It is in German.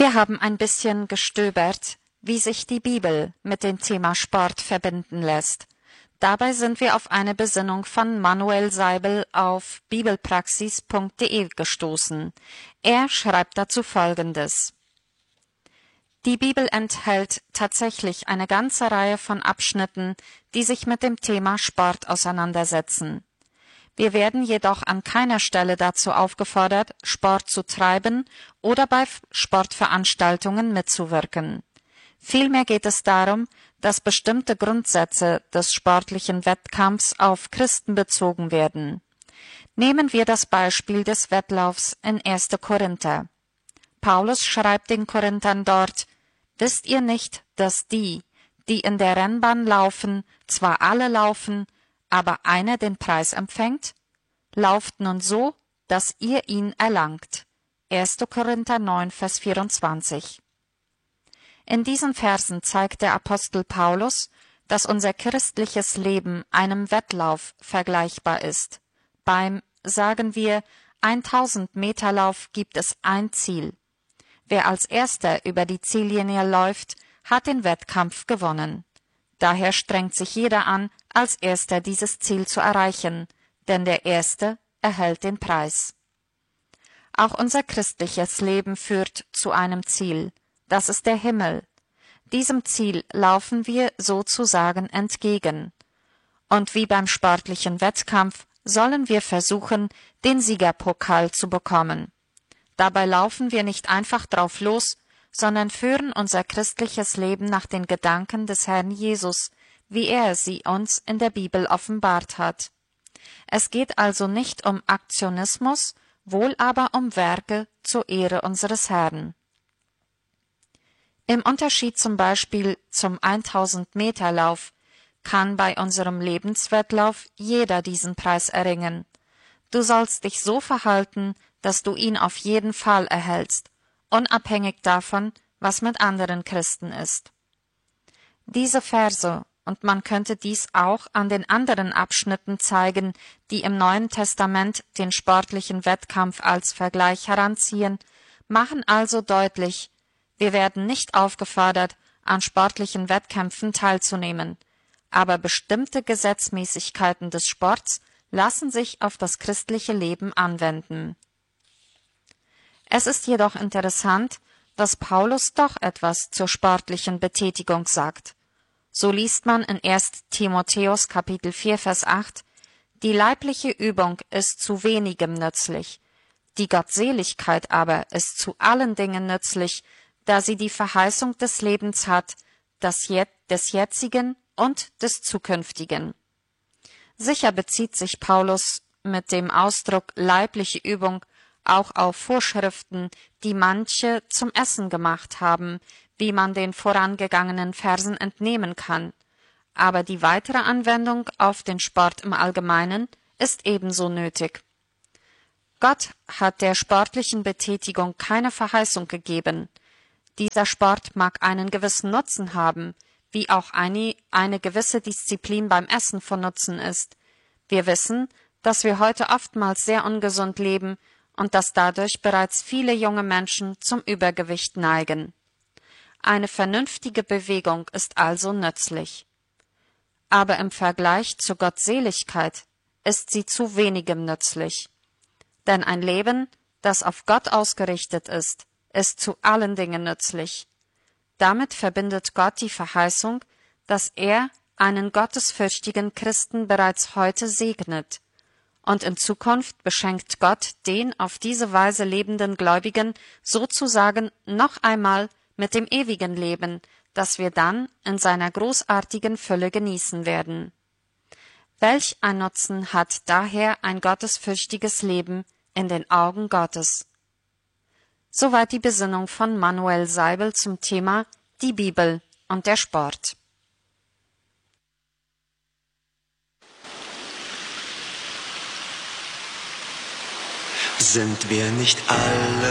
Wir haben ein bisschen gestöbert, wie sich die Bibel mit dem Thema Sport verbinden lässt. Dabei sind wir auf eine Besinnung von Manuel Seibel auf bibelpraxis.de gestoßen. Er schreibt dazu Folgendes: Die Bibel enthält tatsächlich eine ganze Reihe von Abschnitten, die sich mit dem Thema Sport auseinandersetzen. Wir werden jedoch an keiner Stelle dazu aufgefordert, Sport zu treiben oder bei Sportveranstaltungen mitzuwirken. Vielmehr geht es darum, dass bestimmte Grundsätze des sportlichen Wettkampfs auf Christen bezogen werden. Nehmen wir das Beispiel des Wettlaufs in 1. Korinther. Paulus schreibt den Korinthern dort: Wisst ihr nicht, dass die in der Rennbahn laufen, zwar alle laufen, aber einer den Preis empfängt? Lauft nun so, dass ihr ihn erlangt. 1. Korinther 9, Vers 24. In diesen Versen zeigt der Apostel Paulus, dass unser christliches Leben einem Wettlauf vergleichbar ist. Beim, sagen wir, 1000-Meter-Lauf gibt es ein Ziel. Wer als Erster über die Ziellinie läuft, hat den Wettkampf gewonnen. Daher strengt sich jeder an, als Erster dieses Ziel zu erreichen, denn der Erste erhält den Preis. Auch unser christliches Leben führt zu einem Ziel. Das ist der Himmel. Diesem Ziel laufen wir sozusagen entgegen. Und wie beim sportlichen Wettkampf sollen wir versuchen, den Siegerpokal zu bekommen. Dabei laufen wir nicht einfach drauf los, sondern führen unser christliches Leben nach den Gedanken des Herrn Jesus, wie er sie uns in der Bibel offenbart hat. Es geht also nicht um Aktionismus, wohl aber um Werke zur Ehre unseres Herrn. Im Unterschied zum Beispiel zum 1000-Meter-Lauf kann bei unserem Lebenswettlauf jeder diesen Preis erringen. Du sollst dich so verhalten, dass du ihn auf jeden Fall erhältst, unabhängig davon, was mit anderen Christen ist. Diese Verse, und man könnte dies auch an den anderen Abschnitten zeigen, die im Neuen Testament den sportlichen Wettkampf als Vergleich heranziehen, machen also deutlich: Wir werden nicht aufgefordert, an sportlichen Wettkämpfen teilzunehmen, aber bestimmte Gesetzmäßigkeiten des Sports lassen sich auf das christliche Leben anwenden. Es ist jedoch interessant, dass Paulus doch etwas zur sportlichen Betätigung sagt. So liest man in 1. Timotheus Kapitel 4, Vers 8: Die leibliche Übung ist zu wenigem nützlich, die Gottseligkeit aber ist zu allen Dingen nützlich, da sie die Verheißung des Lebens hat, des jetzigen und des zukünftigen. Sicher bezieht sich Paulus mit dem Ausdruck leibliche Übung auch auf Vorschriften, die manche zum Essen gemacht haben, wie man den vorangegangenen Versen entnehmen kann. Aber die weitere Anwendung auf den Sport im Allgemeinen ist ebenso nötig. Gott hat der sportlichen Betätigung keine Verheißung gegeben. Dieser Sport mag einen gewissen Nutzen haben, wie auch eine gewisse Disziplin beim Essen von Nutzen ist. Wir wissen, dass wir heute oftmals sehr ungesund leben und dass dadurch bereits viele junge Menschen zum Übergewicht neigen. Eine vernünftige Bewegung ist also nützlich. Aber im Vergleich zur Gottseligkeit ist sie zu wenigem nützlich. Denn ein Leben, das auf Gott ausgerichtet ist zu allen Dingen nützlich. Damit verbindet Gott die Verheißung, dass er einen gottesfürchtigen Christen bereits heute segnet. Und in Zukunft beschenkt Gott den auf diese Weise lebenden Gläubigen sozusagen noch einmal mit dem ewigen Leben, das wir dann in seiner großartigen Fülle genießen werden. Welch ein Nutzen hat daher ein gottesfürchtiges Leben in den Augen Gottes? Soweit die Besinnung von Manuel Seibel zum Thema die Bibel und der Sport. Sind wir nicht alle